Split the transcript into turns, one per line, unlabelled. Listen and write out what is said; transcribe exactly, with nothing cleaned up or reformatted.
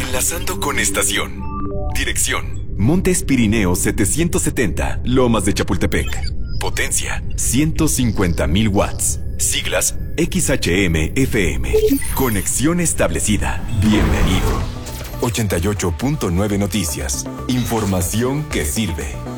Enlazando con estación. Dirección: Montes Pirineos setecientos setenta, Lomas de Chapultepec. Potencia: ciento cincuenta mil watts. Siglas: X H M F M. Conexión establecida. Bienvenido. ochenta y ocho punto nueve Noticias. Información que sirve.